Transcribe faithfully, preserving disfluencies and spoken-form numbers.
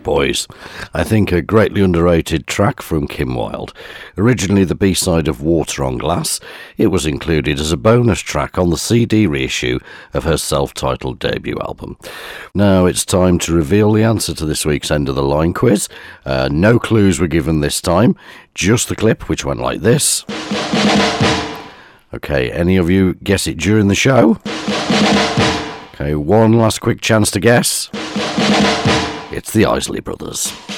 Boys. I think a greatly underrated track from Kim Wilde. Originally the B-side of Water on Glass, it was included as a bonus track on the C D reissue of her self-titled debut album. Now it's time to reveal the answer to this week's End of the Line quiz. Uh, no clues were given this time, just the clip, which went like this. Okay, any of you guess it during the show? Okay, one last quick chance to guess. It's the Isley Brothers.